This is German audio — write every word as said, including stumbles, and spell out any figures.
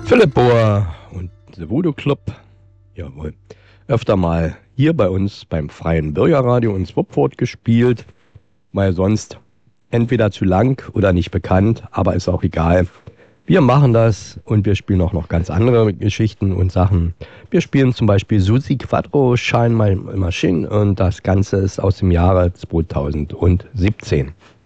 Philipp Bohr und The Voodoo Club, jawohl, öfter mal hier bei uns beim Freien Bürgerradio in Swupfurt gespielt, weil sonst entweder zu lang oder nicht bekannt, aber ist auch egal. Wir machen das und wir spielen auch noch ganz andere Geschichten und Sachen. Wir spielen zum Beispiel Susi Quattro, Shine My Machine, und das Ganze ist aus dem Jahre zweitausendsiebzehn.